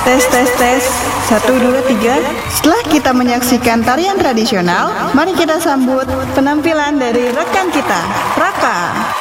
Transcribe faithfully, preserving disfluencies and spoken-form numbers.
Tes, tes, tes. Satu, dua, tiga. Setelah kita menyaksikan tarian tradisional, mari kita sambut penampilan dari rekan kita, Raka.